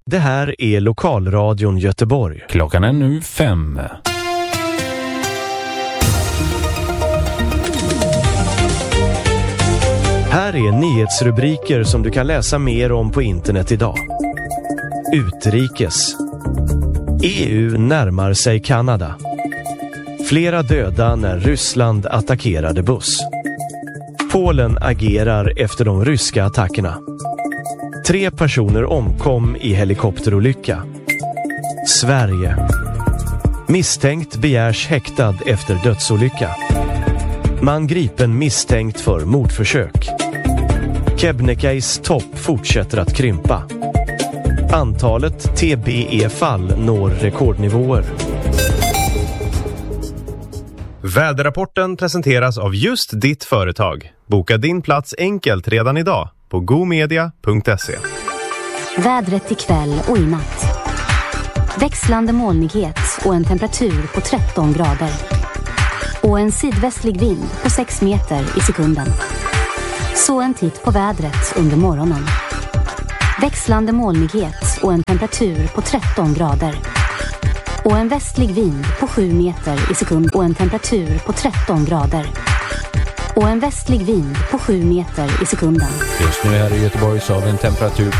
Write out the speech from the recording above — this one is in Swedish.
Det här är Lokalradion Göteborg. Klockan är nu 5. Här är nyhetsrubriker som du kan läsa mer om på internet idag. Utrikes. EU närmar sig Kanada. Flera döda när Ryssland attackerade buss. Polen agerar efter de ryska attackerna. 3 personer omkom i helikopterolycka. Sverige. Misstänkt begärs häktad efter dödsolycka. Man gripen misstänkt för mordförsök. Kebnekais topp fortsätter att krympa. Antalet TBE-fall når rekordnivåer. Väderrapporten presenteras av just ditt företag. Boka din plats enkelt redan idag på gomedia.se. Vädret ikväll och i natt. Växlande molnighet och en temperatur på 13 grader. Och en sydvästlig vind på 6 meter i sekunden. Så en titt på vädret under morgonen. Växlande molnighet och en temperatur på 13 grader. Och en västlig vind på 7 meter i sekunden. Och en temperatur på 13 grader. Och en västlig vind på 7 meter i sekunden. Just nu här i Göteborg så har vi en temperatur